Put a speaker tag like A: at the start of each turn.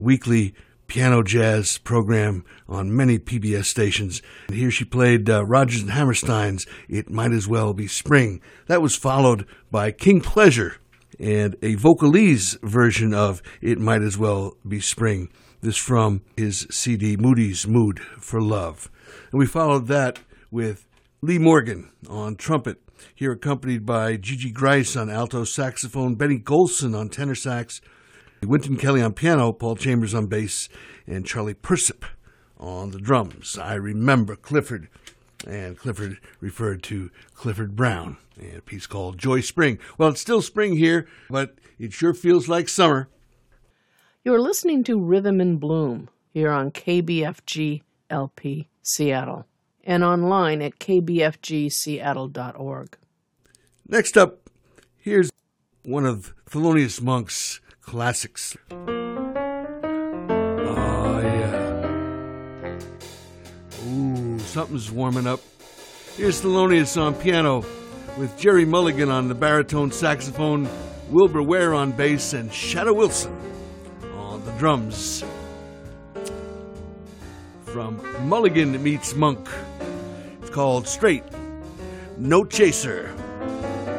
A: weekly piano jazz program on many PBS stations. And here she played Rodgers and Hammerstein's It Might As Well Be Spring. That was followed by King Pleasure and a vocalese version of It Might As Well Be Spring. This from his CD Moody's Mood for Love. And we followed that with Lee Morgan on trumpet, here accompanied by Gigi Grice on alto saxophone, Benny Golson on tenor sax, Wynton Kelly on piano, Paul Chambers on bass, and Charlie Persip on the drums. I remember Clifford, and Clifford referred to Clifford Brown, and a piece called Joy Spring. Well, it's still spring here, but it sure feels like summer.
B: You're listening to Rhythm in Bloom here on KBFG LP Seattle and online at kbfgseattle.org.
A: Next up, here's one of Thelonious Monk's classics. Oh, yeah. Ooh, something's warming up. Here's Thelonious on piano with Jerry Mulligan on the baritone saxophone, Wilbur Ware on bass, and Shadow Wilson on the drums. From Mulligan Meets Monk. It's called Straight No Chaser.